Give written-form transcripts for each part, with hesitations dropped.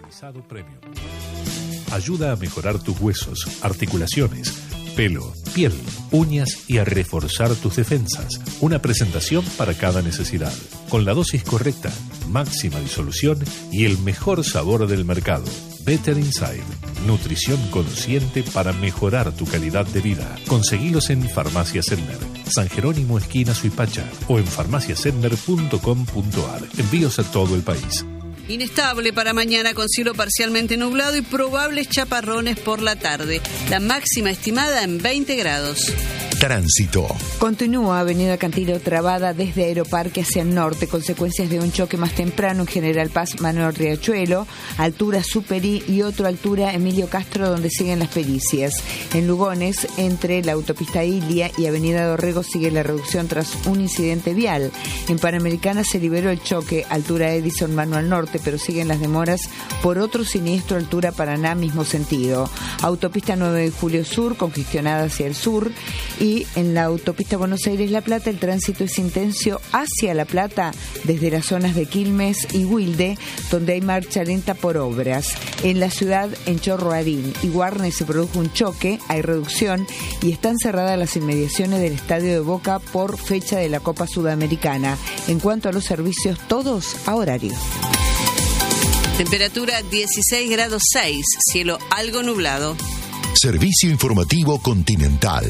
Especializado Premium. Ayuda a mejorar tus huesos, articulaciones, pelo, piel, uñas y a reforzar tus defensas. Una presentación para cada necesidad, con la dosis correcta, máxima disolución y el mejor sabor del mercado. Better Inside, nutrición consciente para mejorar tu calidad de vida. Conseguilos en Farmacia Sender, San Jerónimo esquina Suipacha o en farmaciasender.com.ar. Envíos a todo el país. Inestable para mañana con cielo parcialmente nublado y probables chaparrones por la tarde. La máxima estimada en 20 grados. Tránsito. Continúa Avenida Cantilo trabada desde Aeroparque hacia el norte, consecuencias de un choque más temprano en General Paz, Manuel Riachuelo, altura Superi y otro altura Emilio Castro, donde siguen las pericias. En Lugones, entre la autopista Ilia y Avenida Dorrego, sigue la reducción tras un incidente vial. En Panamericana se liberó el choque, altura Edison, Manuel Norte, pero siguen las demoras por otro siniestro, altura Paraná, mismo sentido. Autopista 9 de Julio Sur, congestionada hacia el sur, y en la autopista Buenos Aires-La Plata el tránsito es intenso hacia La Plata desde las zonas de Quilmes y Wilde, donde hay marcha lenta por obras. En la ciudad, en Chorroarín y Guarne se produjo un choque, hay reducción y están cerradas las inmediaciones del Estadio de Boca por fecha de la Copa Sudamericana. En cuanto a los servicios, todos a horario. Temperatura 16 grados 6, cielo algo nublado. Servicio informativo Continental.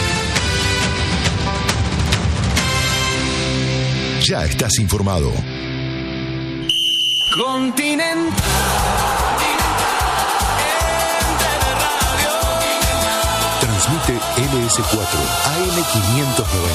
Ya estás informado. Continental. Transmite LS4 AM 590.